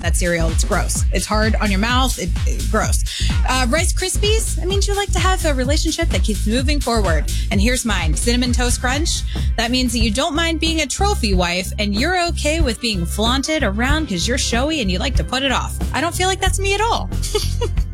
that cereal. It's gross. It's hard on your mouth. Gross. Rice Krispies, that means you like to have a relationship that keeps moving forward. And here's mine. Cinnamon Toast Crunch. That means that you don't mind being a trophy wife and you're okay with being flaunted around because you're showy and you like to put it off. I don't feel like that's me at all.